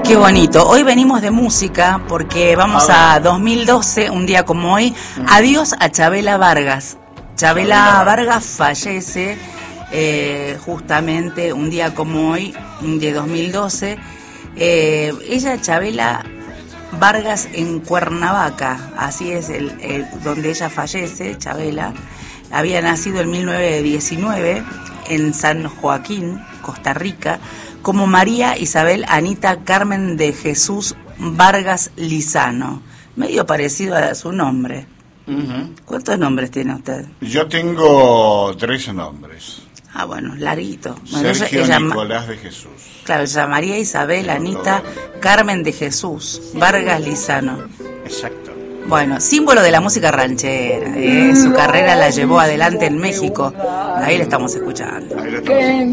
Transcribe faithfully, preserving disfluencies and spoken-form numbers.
Qué bonito. Hoy venimos de música porque vamos a, a dos mil doce, un día como hoy. Adiós a Chabela Vargas. Chabela, Chabela Vargas fallece eh, justamente un día como hoy, de dos mil doce. Eh, ella, Chabela Vargas, en Cuernavaca, así es el, el donde ella fallece, Chabela. Había nacido en mil novecientos diecinueve en San Joaquín, Costa Rica, como María Isabel Anita Carmen de Jesús Vargas Lizano. Medio parecido a su nombre. Uh-huh. ¿Cuántos nombres tiene usted? Yo tengo tres nombres. Ah, bueno, larguito. Bueno, Sergio ella, Nicolás ella, de Jesús. Claro, ella María Isabel Anita Carmen de Jesús Vargas Lizano. Exacto. Bueno, símbolo de la música ranchera. ¿eh? Su carrera la llevó adelante en México. Ahí la estamos escuchando. Ahí la estamos escuchando.